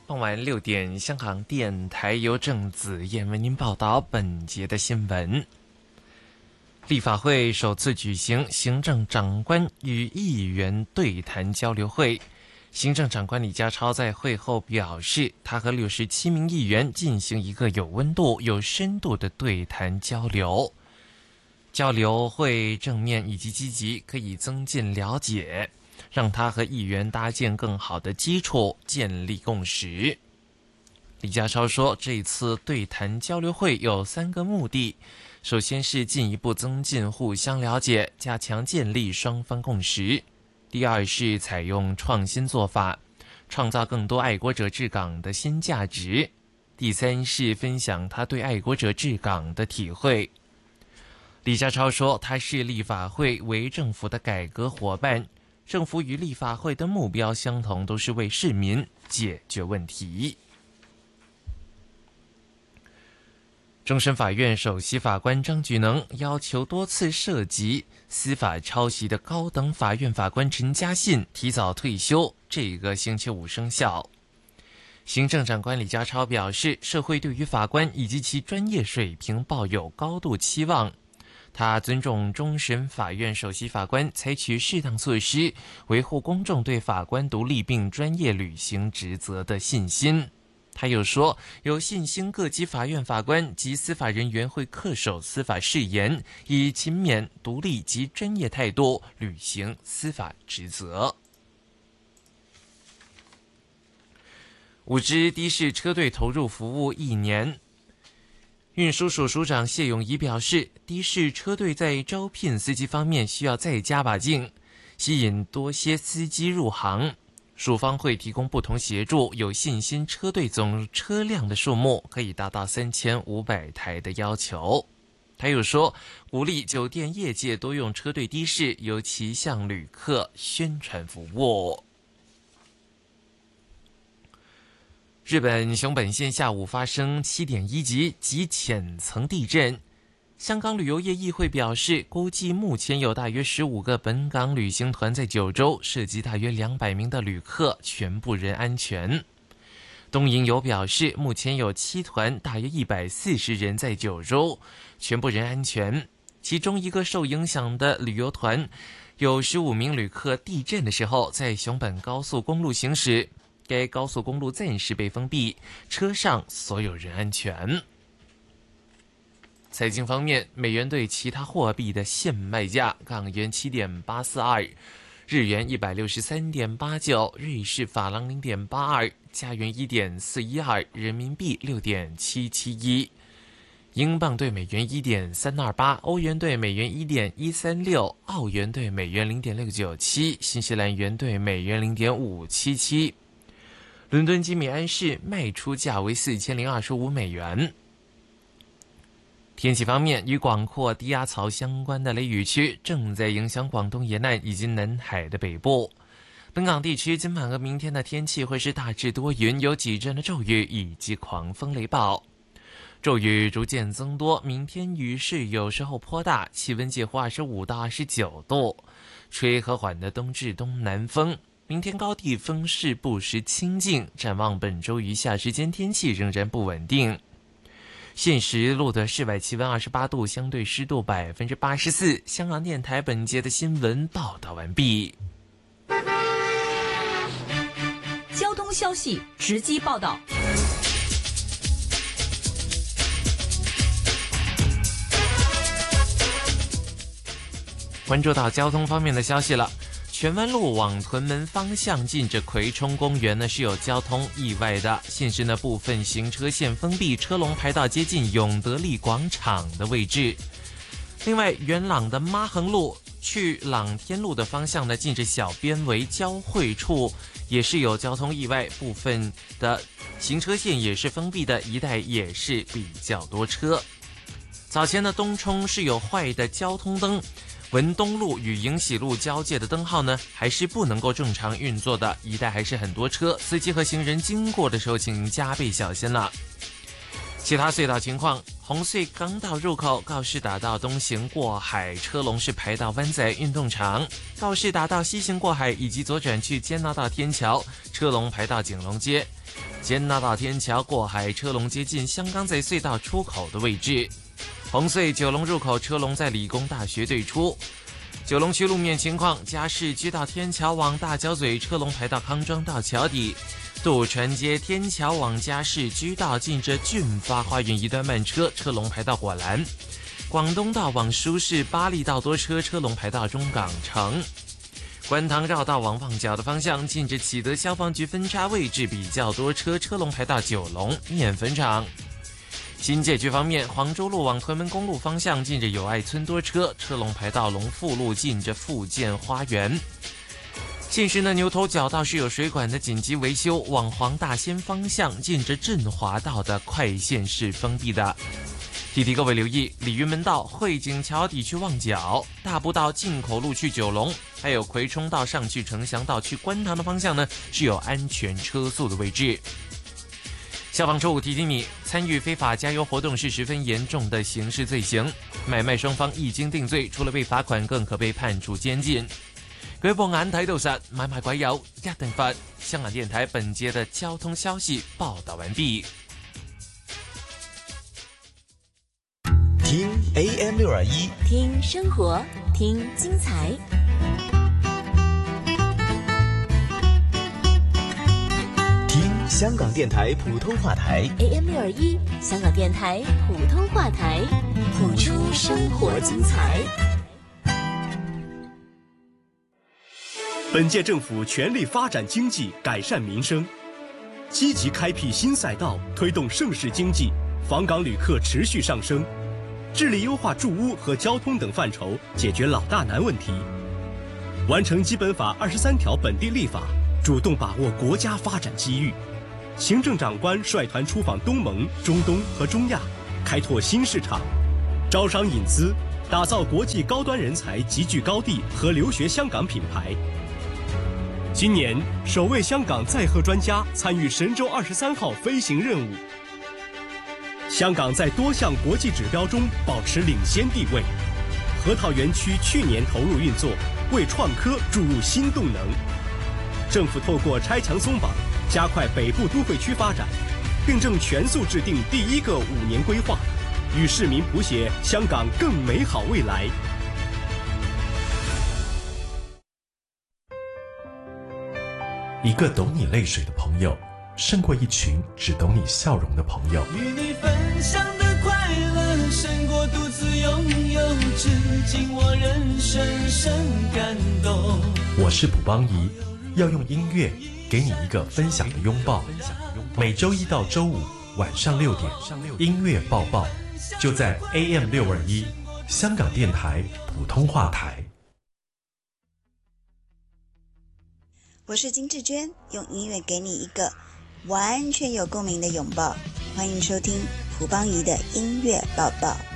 傍晚6点，香港电台由郑子燕为您报道本节的新闻。立法会首次举行行政长官与议员对谈交流会，行政长官李家超在会后表示，他和67名议员进行一个有温度、有深度的对谈交流。交流会正面以及积极，可以增进了解，让他和议员搭建更好的基础，建立共识。李家超说，这次对谈交流会有3个目的，首先是进一步增进互相了解，加强建立双方共识；第二是采用创新做法，创造更多爱国者治港的新价值；第三是分享他对爱国者治港的体会。李家超说，他是立法会为政府的改革伙伴，政府与立法会的目标相同，都是为市民解决问题。终审法院首席法官张举能要求多次涉及司法抄袭的高等法院法官陈嘉信提早退休，这个星期五生效。行政长官李家超表示，社会对于法官以及其专业水平抱有高度期望，他尊重终审法院首席法官采取适当措施，维护公众对法官独立并专业履行职责的信心。他又说，有信心各级法院法官及司法人员会恪守司法誓言，以勤勉、独立及专业态度履行司法职责。5支的士车队投入服务1年。运输署署长谢永仪表示，的士车队在招聘司机方面需要再加把劲，吸引多些司机入行。署方会提供不同协助，有信心车队总车辆的数目可以达到3500台的要求。他又说，鼓励酒店业界多用车队的士，尤其向旅客宣传服务。日本熊本县下午发生7.1级极浅层地震。香港旅游业议会表示，估计目前有大约15个本港旅行团在九州，涉及大约200名的旅客，全部人安全。东瀛游表示，目前有7团，大约140人在九州，全部人安全。其中一个受影响的旅游团，有15名旅客地震的时候在熊本高速公路行驶，该高速公路暂时被封闭，车上所有人安全。财经方面，美元对其他货币的现卖价：港元7.842，日元163.89，瑞士法郎0.82，加元1.412，人民币6.771，英镑对美元1.328，欧元对美元1.136，澳元对美元0.697，新西兰元对美元0.577。伦敦金每安士卖出价为4025美元。天气方面，与广阔低压槽相关的雷雨区正在影响广东沿岸以及南海的北部。本港地区今晚和明天的天气会是大致多云，有几阵的骤雨以及狂风雷暴。骤雨逐渐增多，明天雨势有时候颇大，气温介乎25到29度，吹和缓的东至东南风。明天高地风势不时清劲，展望本周余下时间天气仍然不稳定。现时录的室外气温28度，相对湿度84%。香港电台本节的新闻报道完毕。 交通消息直击报道。 关注到交通方面的消息了。荃湾路往屯门方向近着葵冲公园呢是有交通意外的，现时呢部分行车线封闭，车龙排到接近永德利广场的位置。另外，元朗的妈横路去朗天路的方向呢，近着小编围交汇处也是有交通意外，部分的行车线也是封闭的，一带也是比较多车。早前的东冲是有坏的交通灯，文东路与迎喜路交界的灯号呢，还是不能够正常运作的，一带还是很多车，司机和行人经过的时候，请加倍小心了。其他隧道情况，红隧港岛入口告士打道东行过海，车龙是排到湾仔运动场；告士打道西行过海以及左转去坚拿道天桥，车龙排到景隆街； 坚拿道天桥过海车龙接近香港仔隧道出口的位置。红隧九龙入口车龙在理工大学对出。九龙区路面情况，嘉市居道天桥往大角咀车龙排到康庄道桥底。渡船街天桥往嘉市居道近着俊发花园一段慢车，车龙排到果栏。广东道往苏市巴利道多车，车龙排到中港城。观塘绕道往旺角的方向，近着启德消防局分叉位置比较多车，车龙排到九龙面粉厂。新界区方面，黄州路往屯门公路方向，近着友爱村多车，车龙排到龙富路近着富建花园。现时呢，牛头角道是有水管的紧急维修，往黄大仙方向近着振华道的快线是封闭的。提提各位留意，鲤鱼门道汇景桥底去旺角，大埔道进口路去九龙，还有葵涌道上去城乡道去观塘的方向呢，是有安全车速的位置。消防处提醒你，参与非法加油活动是十分严重的刑事罪行，买卖双方一经定罪，除了被罚款，更可被判处监禁。各位眼睇到實，買賣鬼友一定罰。香港電台本節的交通消息報道完畢。 聽 AM621， 聽生活，聽精彩。 聽香港電台普通話台 AM621，香港電台普通話台，譜出生活精彩。 本届政府全力发展经济，改善民生，积极开辟新赛道，推动盛世经济，访港旅客持续上升，致力优化住屋和交通等范畴，解决老大难问题，完成基本法23条本地立法，主动把握国家发展机遇。行政长官率团出访东盟、中东和中亚，开拓新市场，招商引资，打造国际高端人才集聚高地和留学香港品牌。今年首位香港载荷专家参与神舟23号飞行任务。香港在多项国际指标中保持领先地位。河套园区去年投入运作，为创科注入新动能。政府透过拆墙松绑，加快北部都会区发展，并正全速制定第一个5年规划，与市民谱写香港更美好未来。 一个懂你泪水的朋友，胜过一群只懂你笑容的朋友。 与你分享的快乐，胜过独自拥有，至今我仍深深感动。 我是卜邦仪，要用音乐给你一个分享的拥抱。每周一到周五晚上6点，音乐抱抱，就在 AM621 香港电台普通话台。 我是金志娟，用音乐给你一个完全有共鸣的拥抱。欢迎收听蒲邦仪的音乐抱抱。